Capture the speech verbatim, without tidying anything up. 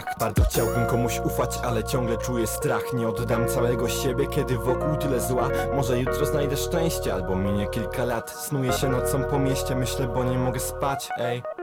fakt. Bardzo chciałbym komuś ufać, ale ciągle czuję strach. Nie oddam całego siebie, kiedy wokół tyle zła. Może jutro znajdę szczęście, albo minie kilka lat. Snuję się nocą po mieście, myślę, bo nie mogę spać, ej.